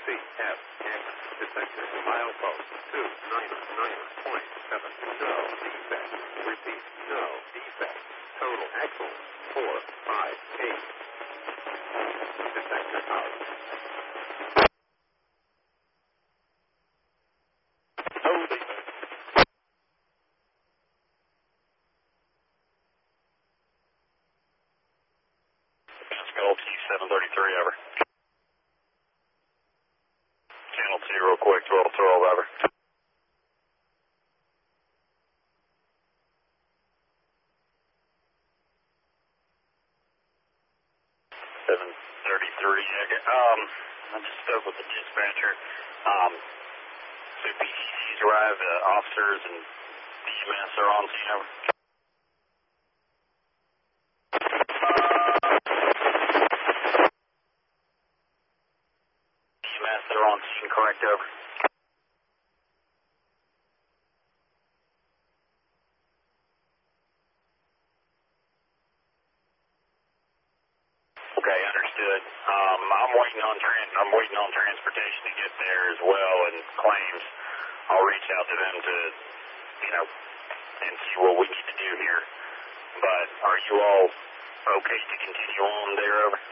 CF, detector, milepost 299.7, no defect. Repeat, no defect. Total axle 458. Detector out. No defect. Pascal T733, over. Channel 2 real quick, 1212, over. 733. I just spoke with the dispatcher. So PCC's arrived, officers and EMS are on scene, over. EMS, they're on scene, correct, over. Okay, understood. I'm waiting on transportation to get there as well, and claims. I'll reach out to them to, and see what we need to do here. But are you all okay to continue on there, over?